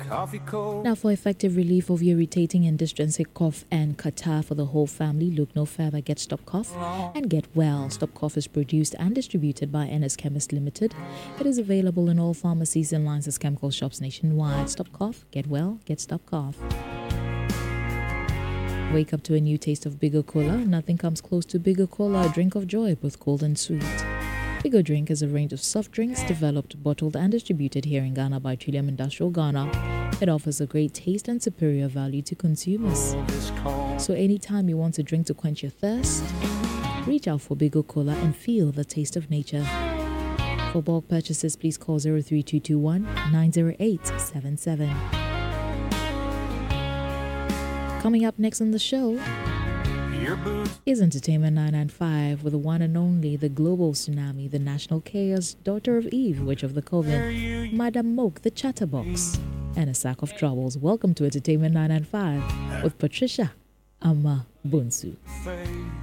coffee cold. Now, for effective relief of irritating and distressing cough and catarrh for the whole family, look no further. Get Stop Cough and get well. Stop Cough is produced and distributed by NS Chemist Limited. It is available in all pharmacies and licensed chemical shops nationwide. Stop Cough, get well, get Stop Cough. Wake up to a new taste of Bigger Cola. Nothing comes close to Bigger Cola, a drink of joy, both cold and sweet. Bigger Drink is a range of soft drinks developed, bottled, and distributed here in Ghana by Trillium Industrial Ghana. It offers a great taste and superior value to consumers. So anytime you want a drink to quench your thirst, reach out for Bigger Cola and feel the taste of nature. For bulk purchases, please call 03221 90877. Coming up next on the show is Entertainment 995 with the one and only, the global tsunami, the national chaos, daughter of Eve, witch of the Coven, Madam Moke, the chatterbox, and a sack of troubles. Welcome to Entertainment 995 with Patricia Ama Bunsu.